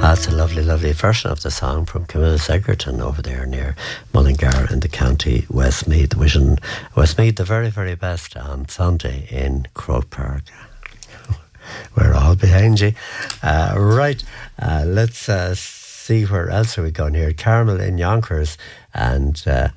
That's a lovely, lovely version of the song from Camilla Egerton over there near Mullingar in the county Westmeath. Wishing Westmeath the very, very best on Sunday in Croke Park. We're all behind you. Right, let's see where else are we going here. Carmel in Yonkers and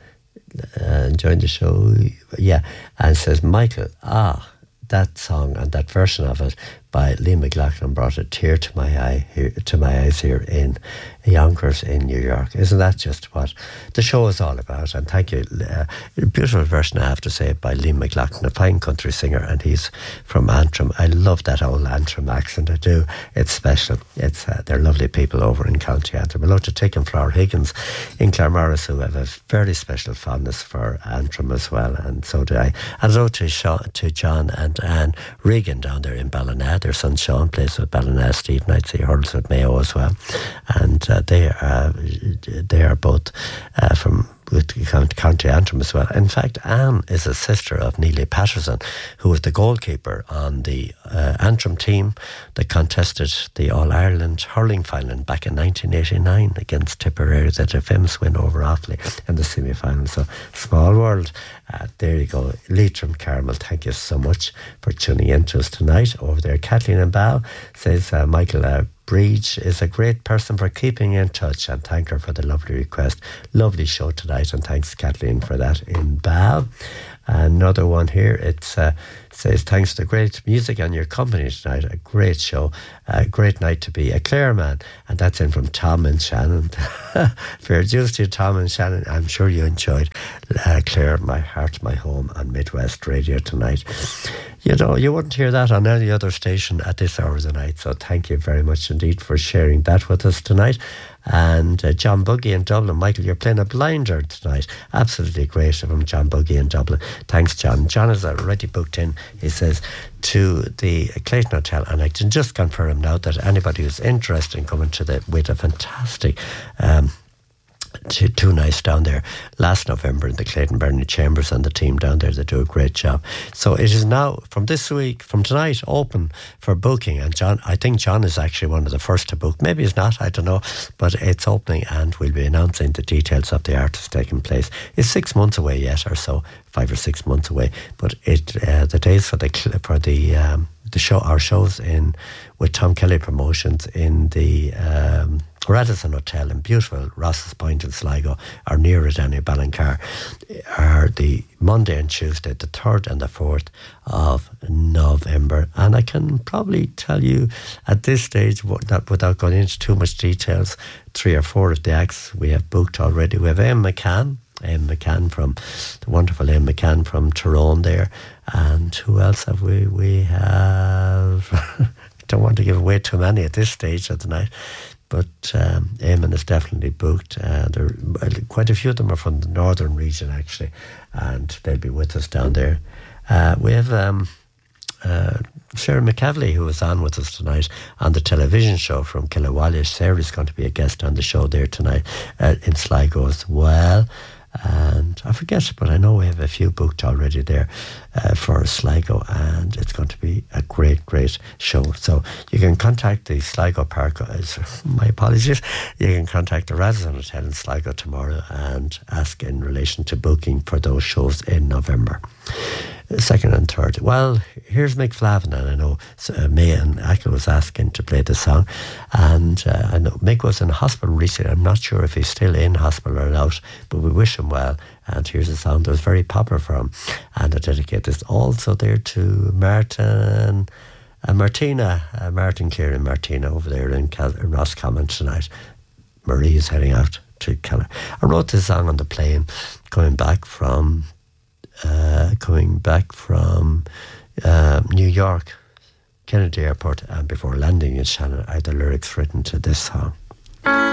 joined the show. Yeah, and says, Michael, that song and that version of it by Lee McLaughlin brought a tear to my eyes here in Yonkers in New York. Isn't that just what the show is all about? And thank you. Beautiful version, I have to say, by Lee McLaughlin, a fine country singer, and he's from Antrim. I love that old Antrim accent, I do. It's special. They're lovely people over in County Antrim. Hello to Tick and Flower Higgins in Claremorris, who have a very special fondness for Antrim as well, and so do I. And hello to John and Anne Regan down there in Ballina. Their son Sean plays with Ballina. Steve Knightsey hurls with Mayo as well, and they are both from County Antrim as well. In fact, Anne is a sister of Neely Patterson, who was the goalkeeper on the Antrim team that contested the All-Ireland hurling final back in 1989 against Tipperary. They had a famous win over Offaly in the semi-final. So, small world. There you go. Leitrim Carmel, thank you so much for tuning in to us tonight over there. Kathleen and Bow says, Michael, Breach is a great person for keeping in touch, and thank her for the lovely request. Lovely show tonight, and thanks Kathleen for that in Bow. Another one here, it says, thanks for the great music and your company tonight. A great show, a great night to be a Clare man. And that's in from Tom and Shannon. Fair dues to you, Tom and Shannon. I'm sure you enjoyed Clare, my heart, my home on Midwest Radio tonight. You know, you wouldn't hear that on any other station at this hour of the night. So thank you very much indeed for sharing that with us tonight. And John Buggy in Dublin. Michael, you're playing a blinder tonight. Absolutely great from John Buggy in Dublin. Thanks, John. John is already booked in, he says, to the Clayton Hotel. And I can just confirm now that anybody who's interested in coming to with a fantastic two nights down there last November in the Clayton Bernie Chambers, and the team down there, they do a great job. So it is now from tonight open for booking, and I think John is actually one of the first to book. Maybe he's not, I don't know, but it's opening, and we'll be announcing the details of the artist taking place. It's 6 months away yet, or so, 5 or 6 months away, but the days for the show, our shows in with Tom Kelly Promotions in the Radisson Hotel in beautiful Ross's Point in Sligo, or near it anyway, Ballincar, are the Monday and Tuesday, the 3rd and the 4th of November. And I can probably tell you at this stage, that without going into too much details, 3 or 4 of the acts we have booked already. We have Em McCann from the wonderful Em McCann from Tyrone there. And who else have we? We have don't want to give away too many at this stage of the night, but Eamon is definitely booked. Quite a few of them are from the northern region actually, and they'll be with us down there. We have Sarah McCavely, who was on with us tonight on the television show from Killawalla. Sarah's going to be a guest on the show there tonight in Sligo as well. And I forget, but I know we have a few booked already there for Sligo, and it's going to be a great, great show. So you can contact the Sligo Park, my apologies, you can contact the Radisson Hotel in Sligo tomorrow and ask in relation to booking for those shows in November. 2nd and 3rd. Well, here's Mick Flavin, and I know May and Ackle was asking to play the song, and I know Mick was in hospital recently. I'm not sure if he's still in hospital or out, but we wish him well. And here's a song that was very popular for him, and I dedicate this also there to Martin Clear and Martina over there in Roscommon tonight. Marie is heading out to Keller. I wrote this song on the plane coming back from New York, Kennedy Airport, and before landing in Shannon, I had the lyrics written to this song.